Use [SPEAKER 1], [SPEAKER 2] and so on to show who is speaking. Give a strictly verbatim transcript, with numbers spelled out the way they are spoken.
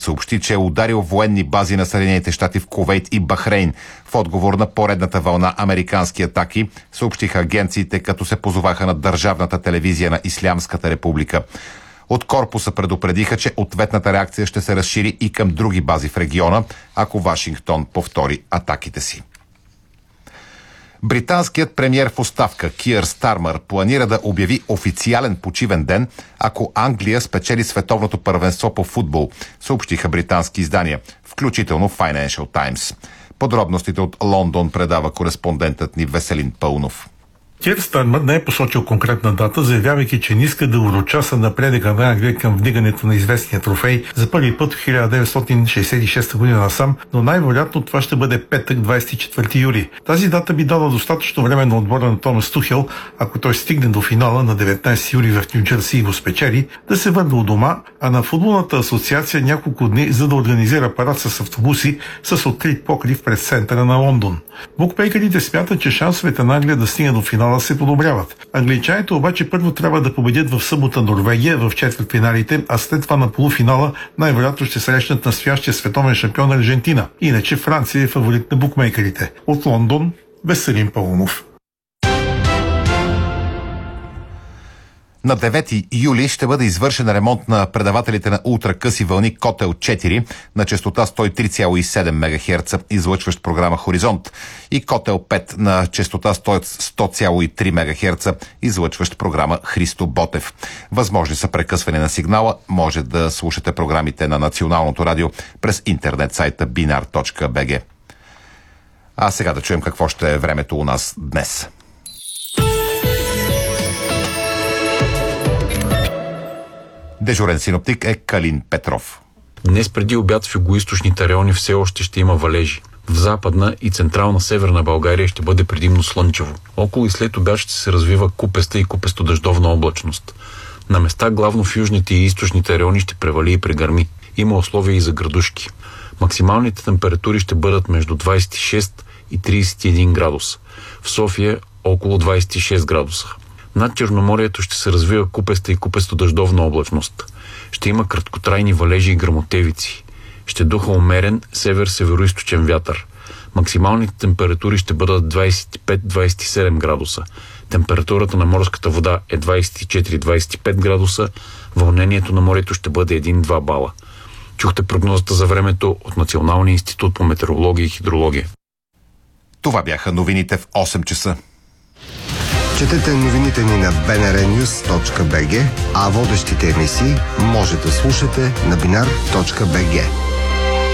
[SPEAKER 1] съобщи, че е ударил военни бази на Съединените щати в Кувейт и Бахрейн в отговор на поредната вълна американски атаки, съобщиха агенциите, като се позоваха на държавната телевизия на Ислямската република. От корпуса предупредиха, че ответната реакция ще се разшири и към други бази в региона, ако Вашингтон повтори атаките си. Британският премиер в оставка Киър Стармър планира да обяви официален почивен ден, ако Англия спечели световното първенство по футбол, съобщиха британски издания, включително Financial Times. Подробностите от Лондон предава кореспондентът ни Веселин Пълнов.
[SPEAKER 2] Киър Стармър не е посочил конкретна дата, заявявайки, че не иска да урочаса напредъка на Англия към вдигането на известния трофей за първи път в хиляда деветстотин шейсет и шеста година насам, но най-вероятно това ще бъде петък, двадесет и четвърти юли. Тази дата би дала достатъчно време на отбора на Томас Тухел, ако той стигне до финала на деветнадесети юли в Ню Джерси и го спечели, да се върне у дома, а на футболната асоциация няколко дни, за да организира парад с автобуси с открит покрив пред центъра на Лондон. Букмейкерите смятат, че шансовете на Англия да стигне до финала се подобряват. Англичаните обаче първо трябва да победят в събота Норвегия в четвъртфиналите, а след това на полуфинала най-вероятно ще срещнат настоящия световен шампион Аржентина. Иначе Франция е фаворит на букмейкерите. От Лондон, Веселин Пълнов.
[SPEAKER 1] На девети юли ще бъде извършен ремонт на предавателите на ултракъси вълни Котел четири на честота сто и три цяло и седем мегахерца, излъчващ програма Хоризонт, и Котел пет на честота сто цяло и три мегахерца, излъчващ програма Христо Ботев. Възможни са прекъсване на сигнала. Може да слушате програмите на Националното радио през интернет сайта биnar точка би джи. А сега да чуем какво ще е времето у нас днес. Дежурен синоптик е Калин Петров.
[SPEAKER 3] Днес преди обяд в югоизточните райони все още ще има валежи. В западна и централна северна България ще бъде предимно слънчево. Около и след обяд ще се развива купеста и купесто-дъждовна облачност. На места главно в южните и източните райони ще превали и прегърми. Има условия и за градушки. Максималните температури ще бъдат между двадесет и шест и тридесет и един градуса. В София около двадесет и шест градуса. Над Черноморието ще се развива купеста и купесто-дъждовна облачност. Ще има краткотрайни валежи и гръмотевици. Ще духа умерен север-североизточен вятър. Максималните температури ще бъдат двадесет и пет до двадесет и седем градуса. Температурата на морската вода е двадесет и четири до двадесет и пет градуса. Вълнението на морето ще бъде един до два бала. Чухте прогнозата за времето от Националния институт по метеорология и хидрология.
[SPEAKER 1] Това бяха новините в осем часа.
[SPEAKER 4] Четете новините ни на би ен ар нюз точка би джи, а водещите емисии може да слушате на биnar точка би джи.